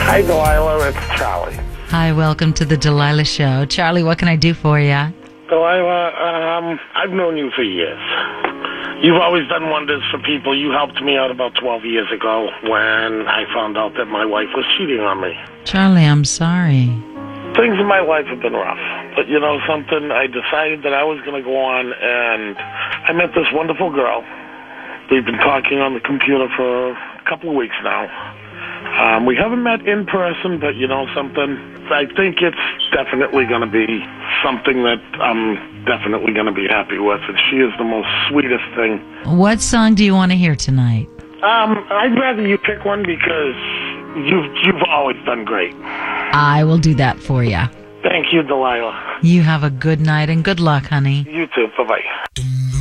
Hi, Delilah. It's Charlie. Hi, welcome to the Delilah Show. Charlie, what can I do for you? Delilah, I've known you for years. You've always done wonders for people. You helped me out about 12 years ago when I found out that my wife was cheating on me. Charlie, I'm sorry. Things in my life have been rough. But you know something? I decided that I was going to go on, and I met this wonderful girl. We've been talking on the computer for a couple of weeks now. We haven't met in person, but you know something? I think it's definitely going to be something that I'm definitely going to be happy with. And she is the most sweetest thing. What song do you want to hear tonight? I'd rather you pick one because you've always done great. I will do that for you. Thank you, Delilah. You have a good night and good luck, honey. You too. Bye-bye.